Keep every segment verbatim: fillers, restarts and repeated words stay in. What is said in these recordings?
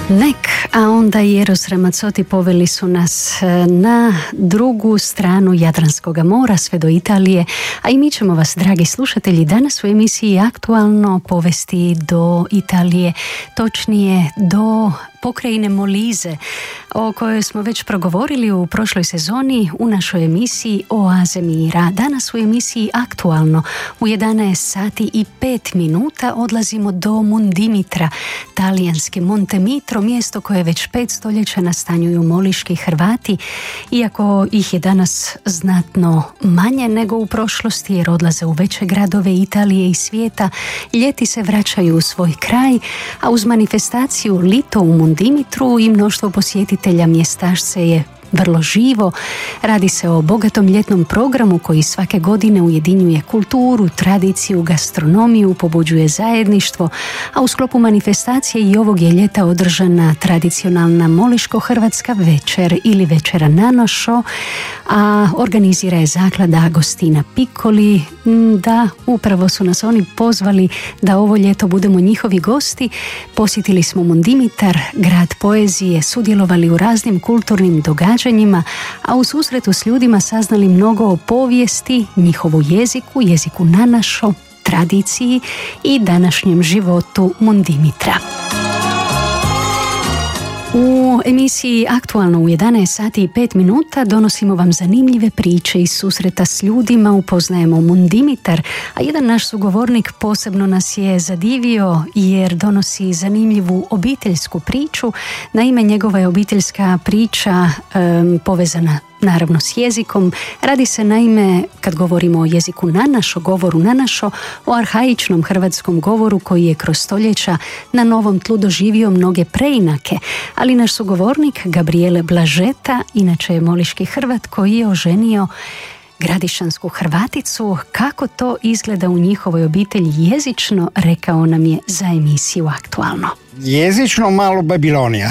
Nek, a onda i Eros Ramazzotti poveli su nas na drugu stranu Jadranskog mora sve do Italije, a i mi ćemo vas, dragi slušatelji, danas u emisiji Aktualno povesti do Italije, točnije do pokrajine Molise, o kojoj smo već progovorili u prošloj sezoni u našoj emisiji Oaze mira. Danas u emisiji Aktualno u jedanaest sati i pet minuta odlazimo do Mundimitra, talijanski Montemitro, mjesto koje već pet stoljeća nastanjuju moliški Hrvati, iako ih je danas znatno manje nego u prošlosti jer odlaze u veće gradove Italije i svijeta, ljeti se vraćaju u svoj kraj, a uz manifestaciju Lito u Mundimitru i mnoštvo posjetitelja mjestašce je vrlo živo. Radi se o bogatom ljetnom programu koji svake godine ujedinjuje kulturu, tradiciju, gastronomiju, pobuđuje zajedništvo, a u sklopu manifestacije i ovog je ljeta održana tradicionalna moliško-hrvatska večer ili večera na nošo, a organizira je zaklada Agostina Piccoli. Da, upravo su nas oni pozvali da ovo ljeto budemo njihovi gosti. Posjetili smo Mundimitar, grad poezije, sudjelovali u raznim kulturnim događanjima, a u susretu s ljudima saznali mnogo o povijesti, njihovu jeziku, jeziku nanašo, tradiciji i današnjem životu Mundimitra. U emisiji Aktualno u jedanaest sati i pet minuta donosimo vam zanimljive priče iz susreta s ljudima, upoznajemo Mundimitar, a jedan naš sugovornik posebno nas je zadivio jer donosi zanimljivu obiteljsku priču. Naime, njegova je obiteljska priča um, povezana naravno s jezikom. Radi se naime, kad govorimo o jeziku nanašo, govoru nanašo, o arhaičnom hrvatskom govoru koji je kroz stoljeća na novom tlu doživio mnoge preinake, ali naš sugovornik Gabriele Blažeta, inače je moliški Hrvat koji je oženio gradišansku Hrvaticu. Kako to izgleda u njihovoj obitelji jezično, rekao nam je za emisiju Aktualno. Jezično malo Babilonija,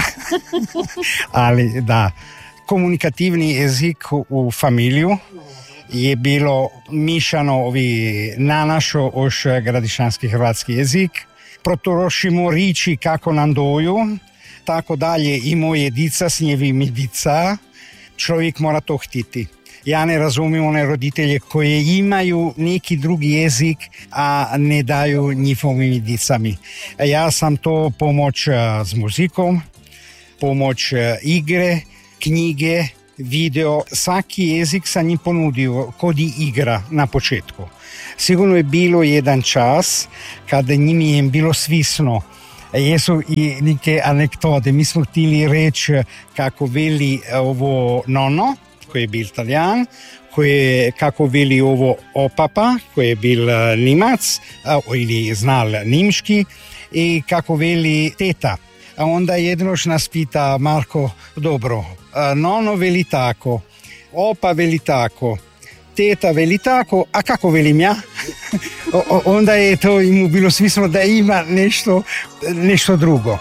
ali da, komunikativni jezik u familiju je bilo mišano ovi nanašo oš gradišanski hrvatski jezik. Protorošimo riči kako nam doju, tako dalje i moje dica s njevimi dica. Čovjek mora to htiti. Ja ne razumijem one roditelje koje imaju neki drugi jezik, a ne daju njihovim dicami. Ja sam to pomoć s muzikom, pomoć igre, knjige, video, svaki jezik sam njim ponudio kod i igra na početku. Sigurno je bilo jedan čas kada njim je bilo svisno. Jesu i neke anegdote. Mi smo htjeli reći kako veli ovo nono, koji je bil Italijan, koje, kako veli ovo opapa, koji je bil Nimac ili znal nimški, i kako veli teta. A onda jednoš nas pita Marko, dobro, nono veli tako, opa veli tako, teta veli tako, a kako velim ja? o, onda je to mu bilo smisleno da ima nešto, nešto drugo.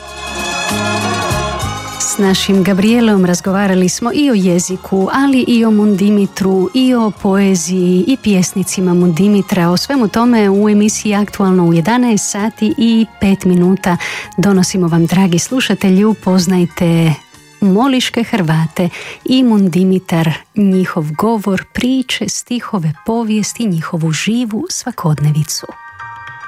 S našim Gabrielom razgovarali smo i o jeziku, ali i o Mundimitru, i o poeziji i pjesnicima Mundimitra. O svemu tome u emisiji Aktualno u jedanaest sati i pet minuta donosimo vam, dragi slušatelji, upoznajte moliške Hrvate i Mundimitar, njihov govor, priče, stihove, povijesti, njihovu živu svakodnevicu.